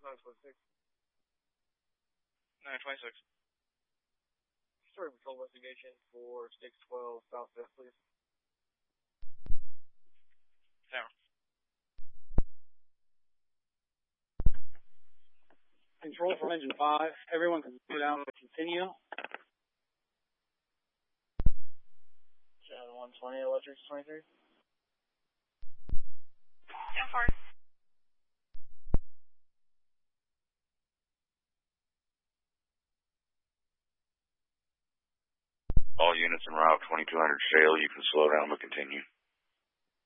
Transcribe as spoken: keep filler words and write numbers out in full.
nine twenty-six. nine twenty-six. Story patrol investigation for six twelve South Fifth, please. Tower. Control from engine five. Everyone can slow down and continue. Channel one twenty, electric twenty-three. ten four. All units en route twenty-two hundred Shale, you can slow down but continue.